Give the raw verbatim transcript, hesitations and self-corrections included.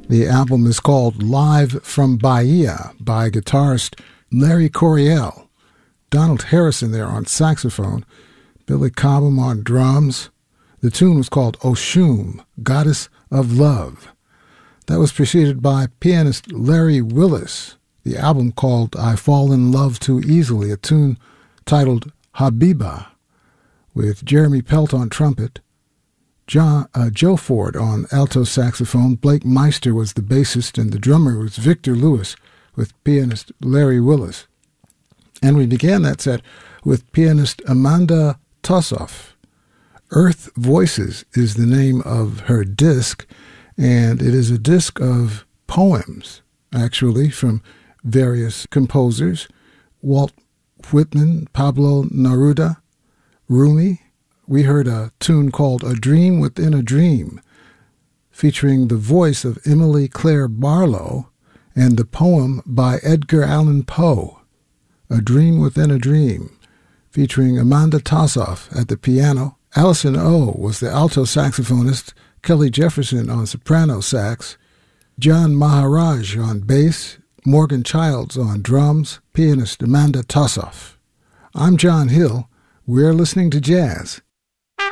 The album is called Live from Bahia by guitarist Larry Coryell. Donald Harrison there on saxophone, Billy Cobham on drums. The tune was called Oshun, Goddess of Love. That was preceded by pianist Larry Willis. The album called I Fall in Love Too Easily, a tune titled Habiba, with Jeremy Pelt on trumpet, John, uh, Joe Ford on alto saxophone, Blake Meister was the bassist, and the drummer was Victor Lewis with pianist Larry Willis. And we began that set with pianist Amanda Tossoff. Earth Voices is the name of her disc, and it is a disc of poems, actually, from various composers: Walt Whitman, Pablo Neruda, Rumi. We heard a tune called A Dream Within a Dream, featuring the voice of Emily Claire Barlow, and the poem by Edgar Allan Poe, A Dream Within a Dream, featuring Amanda Tossoff at the piano. Allison O was the alto saxophonist, Kelly Jefferson on soprano sax, John Maharaj on bass, Morgan Childs on drums, pianist Amanda Tossoff. I'm John Hill. We're listening to jazz